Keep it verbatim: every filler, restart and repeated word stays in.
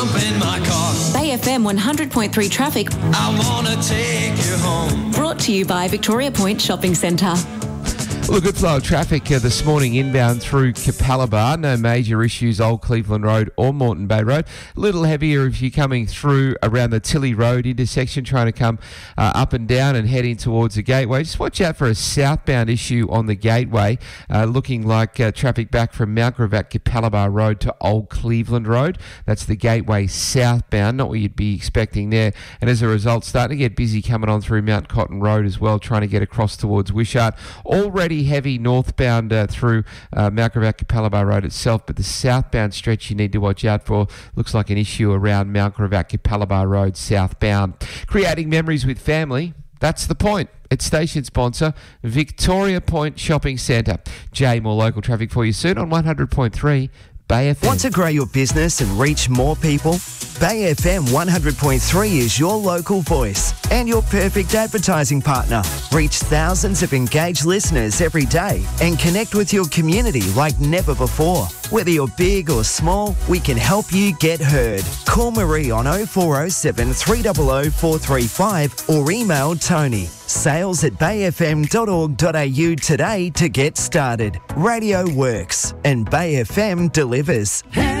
In my car. Bay F M one hundred point three traffic. I wanna take you home. Brought to you by Victoria Point Shopping Centre. Well, a good flow of traffic uh, this morning inbound through Capalaba. No major issues, Old Cleveland Road or Moreton Bay Road. A little heavier if you're coming through around the Tilly Road intersection, trying to come uh, up and down and heading towards the Gateway. Just watch out for a southbound issue on the Gateway, uh, looking like uh, traffic back from Mount Gravatt Capalaba Road to Old Cleveland Road. That's the Gateway southbound, not what you'd be expecting there. And as a result, starting to get busy coming on through Mount Cotton Road as well, trying to get across towards Wishart. Already heavy northbound uh, through uh, Mount Gravatt Capalaba Road itself, but the southbound stretch you need to watch out for looks like an issue around Mount Gravatt Capalaba Road southbound. Creating memories with family, that's the point. It's station sponsor Victoria Point Shopping Centre. Jay, more local traffic for you soon on one hundred point three Bay F M. Want to grow your business and reach more people? Bay F M one hundred point three is your local voice and your perfect advertising partner. Reach thousands of engaged listeners every day and connect with your community like never before. Whether you're big or small, we can help you get heard. Call Marie on oh four oh seven, three hundred, four three five or email Tony. Sales at bay f m dot org dot a u today to get started. Radio works and Bay F M delivers.